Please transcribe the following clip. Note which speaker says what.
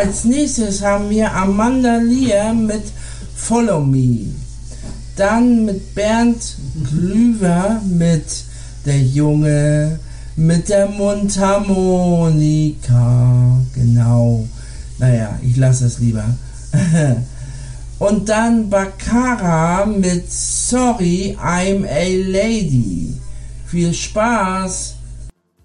Speaker 1: als nächstes haben wir Amanda Lear mit Follow Me. Dann mit Bernd Glüwer mit Der Junge mit der Mundharmonika. Genau. Naja, ich lasse es lieber. Und dann Baccara mit Sorry, I'm a Lady. Viel Spaß!